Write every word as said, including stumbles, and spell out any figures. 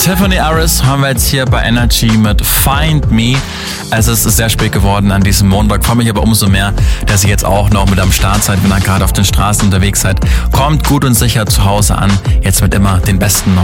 Tiffany Harris haben wir jetzt hier bei Energy mit Find Me. Es ist sehr spät geworden an diesem Montag. Freue mich aber umso mehr, dass ihr jetzt auch noch mit am Start seid, wenn ihr gerade auf den Straßen unterwegs seid. Kommt gut und sicher zu Hause an. Jetzt mit immer den besten